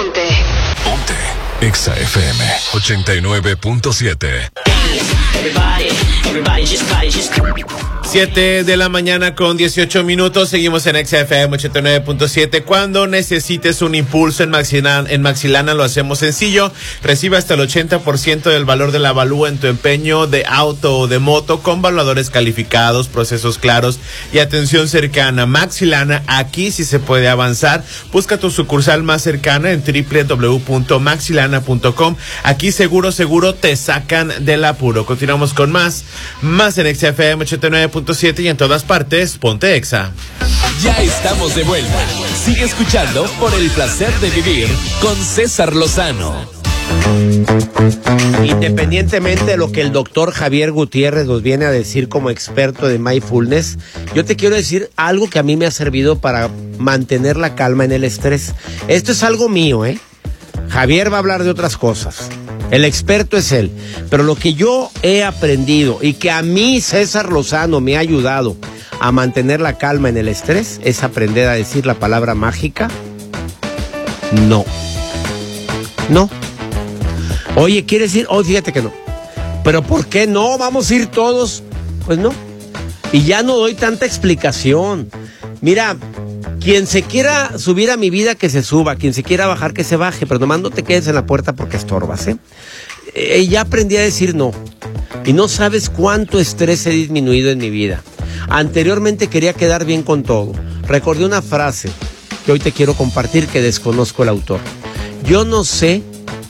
Ponte Exa FM 89.7. 7 de la mañana con 18 minutos. Seguimos en Exa FM 89.7. Cuando necesites un impulso en Maxilana lo hacemos sencillo. Recibe hasta el 80% del valor de la avalúo en tu empeño de auto o de moto con valuadores calificados, procesos claros y atención cercana. Maxilana, aquí sí se puede avanzar. Busca tu sucursal más cercana en www.maxilana.com. Aquí seguro te sacan del apuro. Continuamos con más en Exa FM 89.7 y en todas partes, ponte Exa. Ya estamos de vuelta. Sigue escuchando Por el Placer de Vivir con César Lozano. Independientemente de lo que el doctor Javier Gutiérrez nos viene a decir como experto de mindfulness, yo te quiero decir algo que a mí me ha servido para mantener la calma en el estrés. Esto es algo mío, Javier va a hablar de otras cosas. El experto es él. Pero lo que yo he aprendido y que a mí César Lozano me ha ayudado a mantener la calma en el estrés es aprender a decir la palabra mágica no. No. Oye, ¿quieres ir? Oh, fíjate que no. ¿Pero por qué no? ¿Vamos a ir todos? Pues no. Y ya no doy tanta explicación. Mira, quien se quiera subir a mi vida, que se suba. Quien se quiera bajar, que se baje. Pero nomás no te quedes en la puerta porque estorbas, ya aprendí a decir no. Y no sabes cuánto estrés he disminuido en mi vida. Anteriormente quería quedar bien con todo. Recordé una frase que hoy te quiero compartir que desconozco el autor. Yo no sé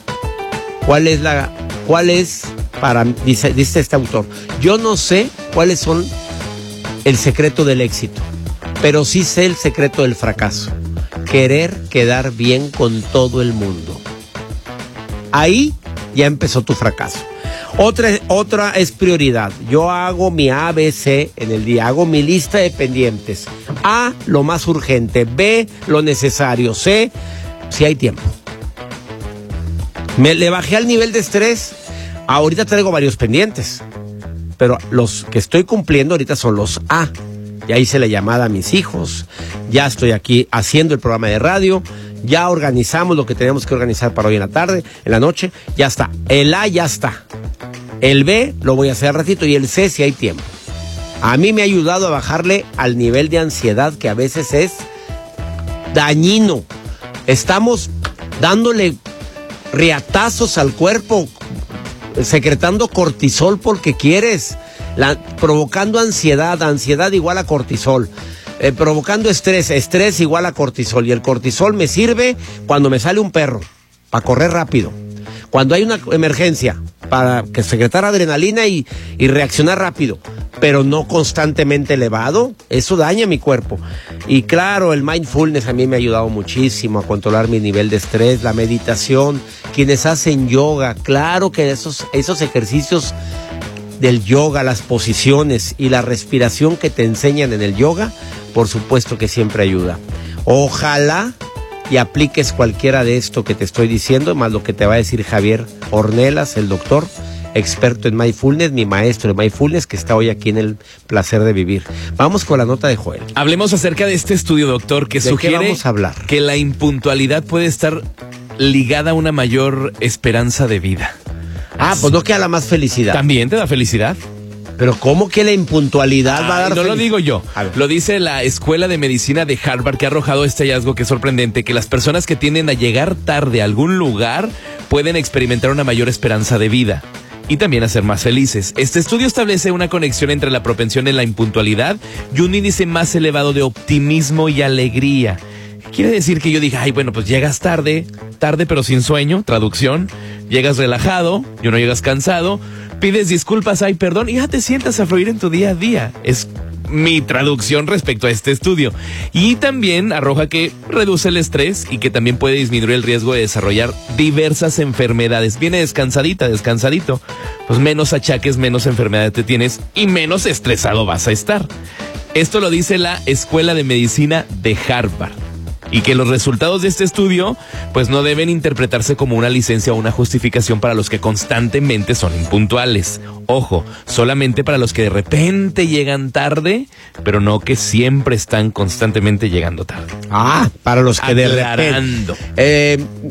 dice este autor, yo no sé cuáles son el secreto del éxito, pero sí sé el secreto del fracaso. Querer quedar bien con todo el mundo. Ahí ya empezó tu fracaso. Otra es prioridad. Yo hago mi ABC en el día, hago mi lista de pendientes. A, lo más urgente. B, lo necesario. C, si hay tiempo. Le bajé al nivel de estrés. Ahorita traigo varios pendientes, pero los que estoy cumpliendo ahorita son los A. Ya hice la llamada a mis hijos, ya estoy aquí haciendo el programa de radio, ya organizamos lo que teníamos que organizar para hoy en la tarde, en la noche, ya está. El A ya está. El B lo voy a hacer al ratito y el C si hay tiempo. A mí me ha ayudado a bajarle al nivel de ansiedad que a veces es dañino. Estamos dándole riatazos al cuerpo, secretando cortisol porque quieres, provocando ansiedad igual a cortisol, provocando estrés igual a cortisol, y el cortisol me sirve cuando me sale un perro, para correr rápido, cuando hay una emergencia, para que secretar adrenalina y reaccionar rápido, pero no constantemente elevado. Eso daña mi cuerpo. Y claro, el mindfulness a mí me ha ayudado muchísimo a controlar mi nivel de estrés, la meditación, quienes hacen yoga, claro que esos ejercicios del yoga, las posiciones y la respiración que te enseñan en el yoga, por supuesto que siempre ayuda. Ojalá y apliques cualquiera de esto que te estoy diciendo, más lo que te va a decir Javier Ornelas, el doctor, experto en mindfulness, mi maestro de mindfulness, que está hoy aquí en el placer de vivir. Vamos con la nota de Joel. Hablemos acerca de este estudio, doctor, que sugiere ¿qué vamos a hablar? Que la impuntualidad puede estar ligada a una mayor esperanza de vida. Pues no queda la más felicidad. ¿También te da felicidad? Pero ¿cómo que la impuntualidad va a dar No lo digo yo, lo dice la Escuela de Medicina de Harvard, que ha arrojado este hallazgo que es sorprendente, que las personas que tienden a llegar tarde a algún lugar pueden experimentar una mayor esperanza de vida y también a ser más felices. Este estudio establece una conexión entre la propensión en la impuntualidad y un índice más elevado de optimismo y alegría. Quiere decir que yo diga, bueno, pues llegas tarde pero sin sueño, traducción, llegas relajado, no llegas cansado, pides disculpas, perdón, y ya te sientas a fluir en tu día a día. Es mi traducción respecto a este estudio. Y también arroja que reduce el estrés y que también puede disminuir el riesgo de desarrollar diversas enfermedades. Viene descansadito, pues menos achaques, menos enfermedades te tienes y menos estresado vas a estar. Esto lo dice la Escuela de Medicina de Harvard. Y que los resultados de este estudio pues no deben interpretarse como una licencia o una justificación para los que constantemente son impuntuales. Ojo, solamente para los que de repente llegan tarde, pero no que siempre están constantemente llegando tarde. Para los que de repente.